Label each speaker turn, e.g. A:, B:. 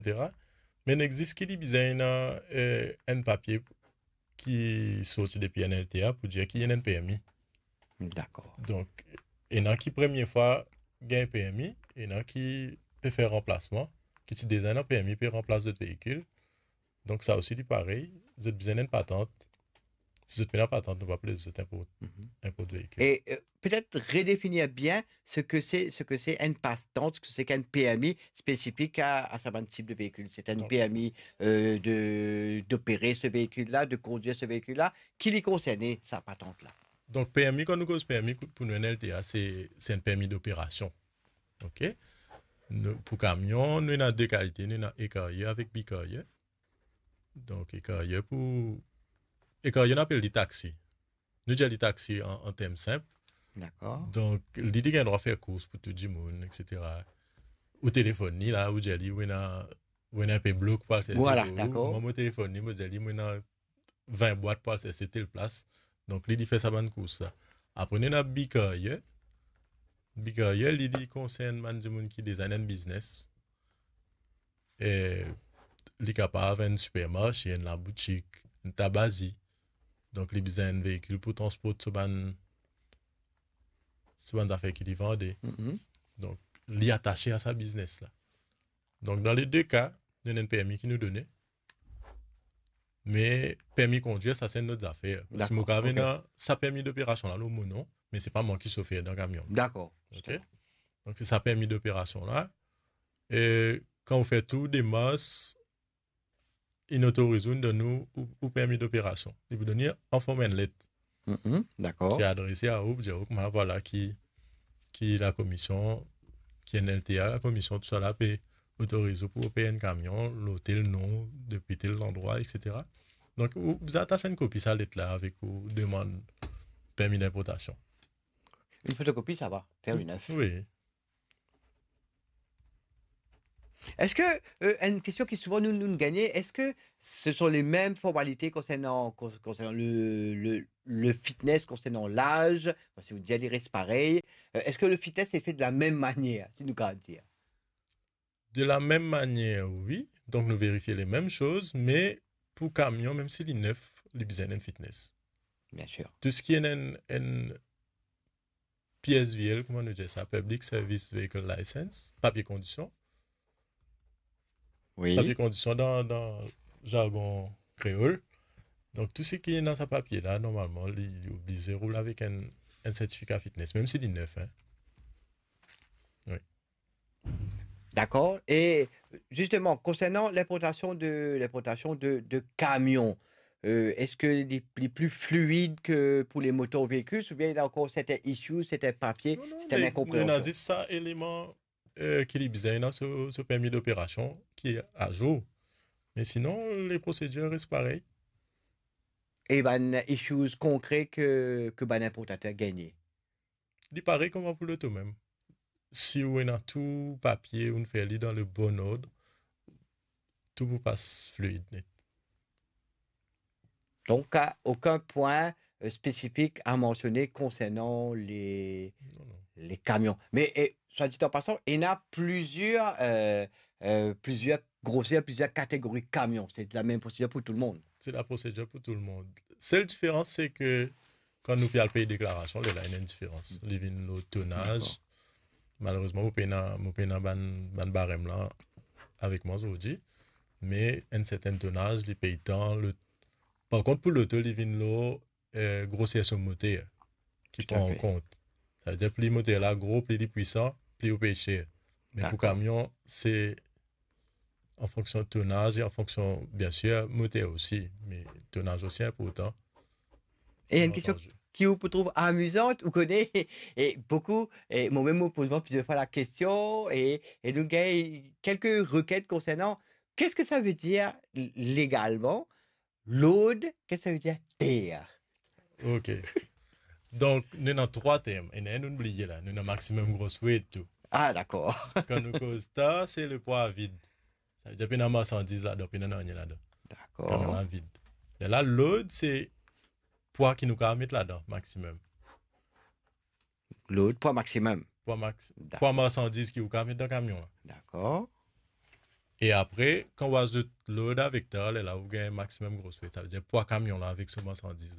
A: etc. Mais il existe qui dit besoin un papier qui sorti depuis NLTA pour dire qu'il y a un PMI.
B: D'accord.
A: Donc, il y en a qui, première fois, gagne un PMI, il y en a qui peut faire remplacement, qui se désigne un PMI peut remplacer d'autres véhicules. Donc, ça aussi, dit pareil, vous avez besoin d'une patente. Si vous avez une patente, nous va plus les autres impôts de véhicules.
B: Et peut-être redéfinir bien ce que c'est une patente, ce que c'est qu'un PMI spécifique à ce type de véhicule. C'est un
A: Donc,
B: PMI d'opérer ce véhicule-là, de conduire ce véhicule-là. Qui lui concerne sa patente-là?
A: donc, PMI, quand nous cause PMI pour nous NLTA, c'est un permis d'opération. OK? Pour camion, nous avons deux qualités. Nous avons écarrier avec bicarrier. Donc, écarrier pour. Écarrier, on appelle des taxis. Nous avons des taxis en termes simples.
B: D'accord.
A: Donc, l'idée qu'on doit faire course pour tout le monde, etc. Au téléphone, là, où j'ai dit, on a un peu bloc pour le
B: Voilà,
A: zéro.
B: d'accord.
A: Moi, mon téléphone, moi, j'ai dit, on a 20 boîtes pour le c'était le place. Donc, l'idée fait sa bonne course. Après, on a bicarrier. Bicarrier, l'idée concerne les gens qui design un business. Et les capables un supermarché, une boutique, une tabagie. Donc, les besoin un véhicule pour transporter ce ban affaires qui les vendent.
B: Mhm.
A: Donc, l'y attaché à sa business là. Donc, dans les deux cas, il y a un permis qui nous donnait. Mais permis conduire, ça c'est notre affaire. Si mon
B: D'accord.
A: cas
B: OK.
A: ça permis d'opération là, mon nom, mais c'est pas moi qui chauffeur dans le camion.
B: D'accord.
A: OK? Donc, c'est ça permis d'opération là. Et quand on fait tout des masses, il autorise de nous ou permis d'opération. Il vous donne en forme une lettre
B: Mhm.
A: qui est
B: D'accord.
A: adressée à vous, dire voilà qui la commission, qui est NLTA, la commission, tout ça là, peut autoriser pour payer un camion, l'hôtel, nom, depuis tel endroit, etc. Donc, vous attachez une copie, ça lettre là, avec vous demande permis d'importation.
B: Une photocopie, ça va. Faire une œuf.
A: Oui.
B: Est-ce que, une question qui souvent nous gagnait, est-ce que ce sont les mêmes formalités concernant le fitness, concernant l'âge? Si vous dites c'est pareil. Est-ce que le fitness est fait de la même manière, si nous pouvons dire?
A: De la même manière, oui. Donc, nous vérifions les mêmes choses, mais pour camion, même s'il est neuf, il besoin d'un fitness.
B: Bien sûr.
A: Tout ce qui est une PSVL, comment on dit ça? Public Service Vehicle License, papier condition. Papier
B: Oui.
A: condition dans le jargon créole. Donc, tout ce qui est dans ce papier-là, normalement, il est obligé de rouler avec un certificat fitness, même s'il est neuf. Hein. Oui.
B: D'accord. Et justement, concernant l'importation de camions, est-ce que les plus fluides que pour les moteurs véhicules, ou bien il y a encore certains issues, certains papiers,
A: Non, non,
B: certaines
A: le
B: incompréhensions?
A: nazis, ça, élément qui est bizarre dans ce permis d'opération qui est à jour. Mais sinon, les procédures restent pareilles.
B: Et ben, issues concrets que ben, importateur gagné.
A: Il est pareil comme pour l'auto même. Si on a tout papier, on fait aller dans le bon ordre, tout vous passe fluide. Net.
B: Donc, aucun point spécifique à mentionner concernant
A: Non, non.
B: les camions. Mais soit dit en passant, il y en a plusieurs grossières, plusieurs catégories de camions. C'est la même procédure pour tout le monde.
A: C'est la procédure pour tout le monde. Seule différence, c'est que quand nous payons le pays de déclaration, là, il y a une différence. Les vignes, le
B: D'accord.
A: tonnage, malheureusement, vous payez un barème là avec moi aujourd'hui. Mais un certain tonnage, les pays tant. Par contre, pour l'auto, les vignes, grossière son moteur qui
B: Tout à
A: prend en
B: fait.
A: compte. Ça veut dire plus le moteur là, gros, plus il est puissant, plus il paye cher. Mais pour
B: D'accord.
A: camion, c'est en fonction de tonnage et en fonction, bien sûr, moteur aussi. Mais tonnage aussi important.
B: Et il y a
A: Qui
B: une
A: rentre
B: question
A: en jeu.
B: qui vous trouve amusante, vous connaissez, et beaucoup, et moi-même, me pose plusieurs fois la question, et donc, il y a quelques requêtes concernant qu'est-ce que ça veut dire légalement, load, qu'est-ce que ça veut dire terre?
A: Ok. Donc, nous avons trois thèmes. Et nous avons oublié là. Nous avons maximum gross weight tout.
B: Ah, d'accord.
A: Quand nous cause ça, c'est le poids vide. Ça veut dire que nous avons marchandise là-dedans, puis nous avons rien là-dedans. Camion
B: D'accord.
A: là vide. Et là, load, c'est poids qui nous peut mettre là-dedans, maximum.
B: Load, poids maximum.
A: Poids
B: D'accord.
A: marchandise qui nous peut mettre dans le camion là.
B: D'accord.
A: Et après, quand vous avez load avec tel, là, vous gagnez maximum grosse weight. Ça veut dire poids camion là avec ce marchandise.